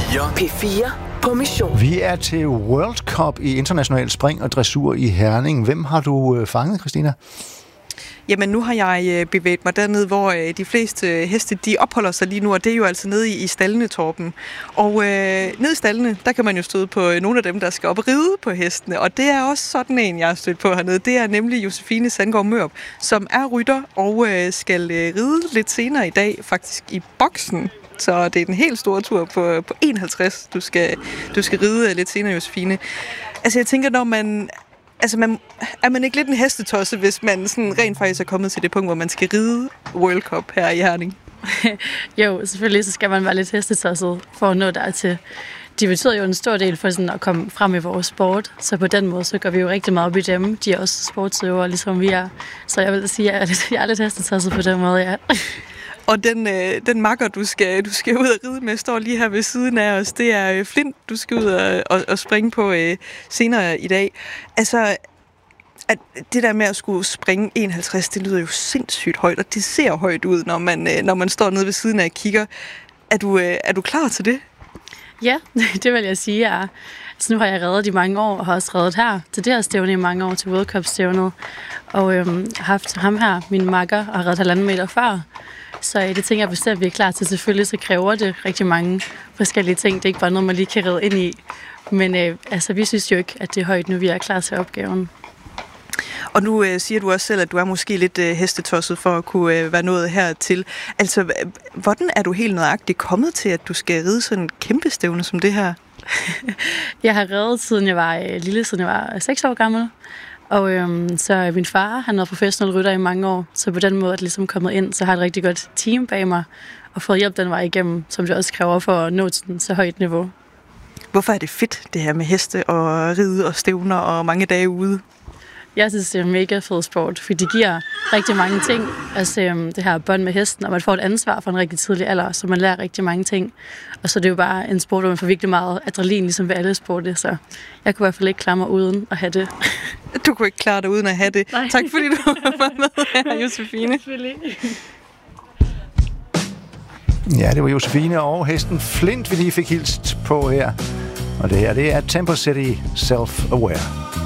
P4 på mission. Vi er til World Cup i international spring og dressur i Herning. Hvem har du fanget, Christina? Jamen, nu har jeg bevæget mig dernede, hvor de fleste heste, de opholder sig lige nu, og det er jo altså nede i staldene, Torben. Og nede i staldene, der kan man jo støde på nogle af dem, der skal op og ride på hestene, og det er også sådan en, jeg har stødt på hernede. Det er nemlig Josefine Sandgaard Mørup, som er rytter og skal ride lidt senere i dag, faktisk i boksen. Så det er den helt store tur på 51, du skal ride lidt senere, Josefine. Altså, jeg tænker, når man... Altså, er man ikke lidt en hestetosse, hvis man sådan rent faktisk er kommet til det punkt, hvor man skal ride World Cup her i Herning? Jo, selvfølgelig så skal man være lidt hestetosset for at nå dertil. De betyder jo en stor del for sådan at komme frem i vores sport, så på den måde så går vi jo rigtig meget op i dem. De er også sportsøvere, ligesom vi er. Så jeg vil sige, at jeg er lidt hestetosset på den måde, ja. Og den makker, du skal ud og ride med, står lige her ved siden af os. Det er Flint, du skal ud og springe på senere i dag. Altså, at det der med at skulle springe 51, det lyder jo sindssygt højt, og det ser højt ud, når man står nede ved siden af og kigger. Er du klar til det? Ja, det vil jeg sige, jeg er. Så nu har jeg reddet i mange år, og har også reddet her til det her stævne i mange år, til World Cup-stævnet. Og haft ham her, min makker, og reddet 1,5 meter før. Så det tænker jeg bestemt, at vi er klar til. Selvfølgelig så kræver det rigtig mange forskellige ting. Det er ikke bare noget, man lige kan redde ind i. Men vi synes jo ikke, at det er højt, nu vi er klar til opgaven. Og nu siger du også selv, at du er måske lidt hestetosset for at kunne være nået hertil. Altså, hvordan er du helt nøjagtigt kommet til, at du skal ride sådan en kæmpe stævne som det her? Jeg har reddet, siden jeg var lille, siden jeg var 6 år gammel. Og så min far, han var professionel rytter i mange år, så på den måde er det ligesom kommet ind, så har jeg et rigtig godt team bag mig, og fået hjælp den vej igennem, som det også kræver for at nå til så højt niveau. Hvorfor er det fedt, det her med heste og ride og stævner og mange dage ude? Jeg synes, det er en mega fed sport, for det giver rigtig mange ting. Altså det her bånd med hesten, og man får et ansvar for en rigtig tidlig alder, så man lærer rigtig mange ting. Og så er det jo bare en sport, hvor man får virkelig meget adrenalin, ligesom ved alle sporter, så jeg kunne i hvert fald ikke klare mig uden at have det. Du kunne ikke klare dig uden at have det. Nej. Tak fordi du var med her, Josefine. Selvfølgelig. Ja, det var Josefine og hesten Flint, vi lige fik hilst på her. Og det her, det er Temper City Self-Aware.